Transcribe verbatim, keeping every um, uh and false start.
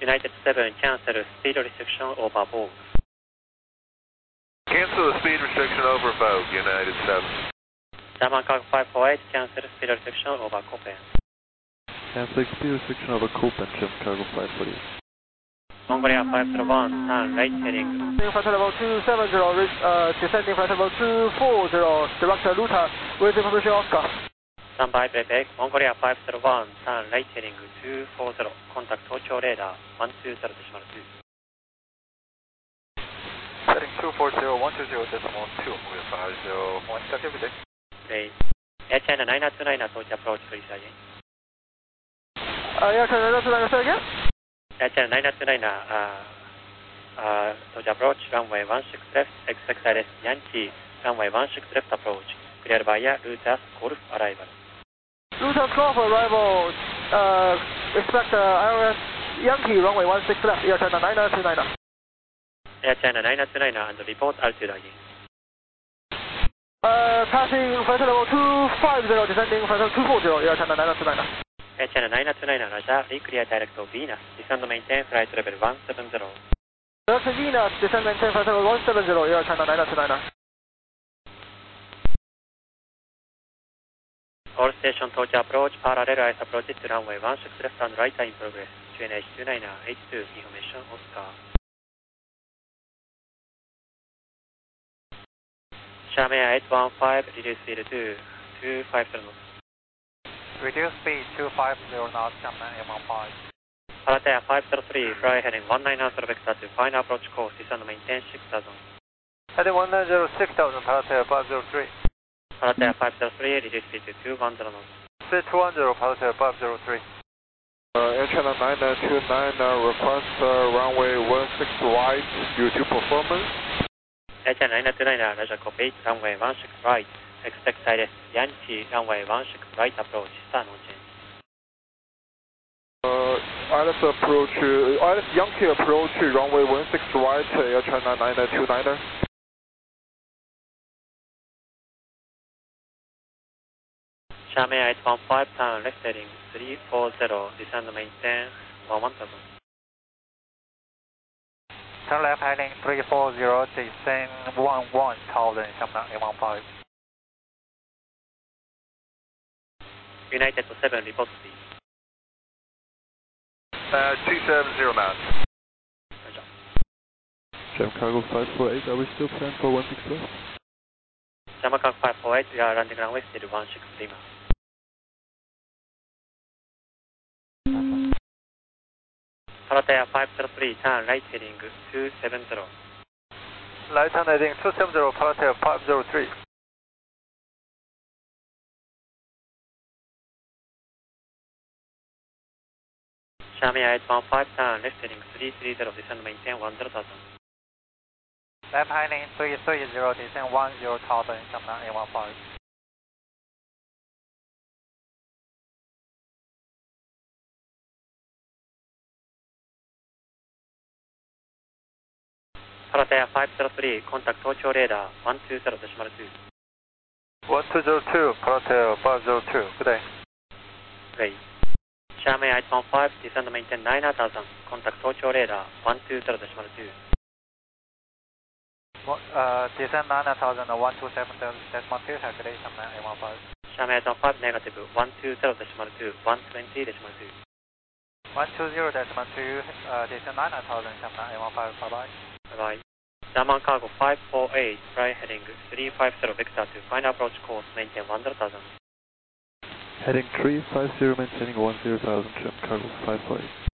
United seven, cancel speed restriction over Vogue. Cancel the speed restriction over Vogue, United seven. German Cargo five four eight, cancel speed restriction over Copen. Cancel speed restriction over Copen, German Cargo five four eight. Mongolia five zero one, turn right heading. Flight level two seven zero, uh, descending flight level two four zero, director Luta, with information Oscar. Standby playback, Mongolia five zero one, turn right heading two four zero, contact Tokyo radar one two zero decimal two. Heading two four zero, one two zero decimal two, with five zero one activity. Great. Air China nine two nine, Tokyo approach, please again. Uh, Air China nine two nine, say again? Air China nine two nine, uh, uh, Tokyo approach, runway one six left, X X I S Yankee, runway one six left approach, cleared via Lutas Golf arrival. Lutas Golf arrival, uh, expect uh, I O S Yankee, runway one six left, Air China nine two nine. Air China nine two nine, and report altitude again. Uh, passing flight level two five zero, descending flight level two four zero, Air China nine two nine. Air China nine two nine, Roger, re-clear direct to Venus, descend maintain flight level one seven zero. Direct to Venus, descend maintain flight level one seven zero, Air China nine two nine. All station Tokyo approach, parallel ice approach to runway one six left and right in progress. G N H two nine H two, information Oscar. Shamia eight one five, reduce speed to two five zero knots. Reduce speed two five zero knots, Shamia eight one five. Palatea five zero three, fly heading one nine zero vector to final approach course, descend maintain six thousand. Heading one nine zero six thousand, Palatea five zero three. Palatea five zero three, reduce speed to two one zero knots. Speed two one zero, Palatea five zero three. Uh, Air China nine two nine, uh, request uh, runway one six right due to performance. Air China nine two nine, Roger copy, runway one six right, expect I S Yankee, runway one six right approach, star no change. Uh, I L S approach, uh, I L S Yankee approach, runway one six right, Air China nine two nine. Shamia eight one five, turn left heading three four zero, descend maintain one one thousand. Turn left heading three four zero, descend one one thousand, Shamia eight one five. United seven, report speed. Uh, two seven zero knots. Roger. German Cargo five four eight, are we still planned for one six left? German Cargo five four eight, we are landing runway speed one six Lima. Palatea five zero three, turn right heading two seven zero. Right hand heading two seven zero, Palatea five zero three. Shamia eight one five, turn left heading three three zero, descend maintain one zero thousand. Left heading three three zero, descend one zero thousand, Shamia eight one five. Palatea five zero three, contact Tokyo radar one two zero decimal two. one two zero two, Palatea five zero two, good day. Great. Shamia eight one five, descend maintain nine thousand, contact Tokyo radar one two zero decimal two. Uh, descend nine thousand, one two seven decimal two, good day, Shamia eight one five. Shamia eight one five, negative one two zero decimal two, one twenty decimal two. one two zero decimal two, uh, descend nine thousand, Shamia eight one five, bye bye. Bye-bye. German Cargo five four eight, fly heading three five zero vector to final approach course, maintain one zero thousand. Heading three five zero, maintaining one zero thousand, German Cargo five four eight.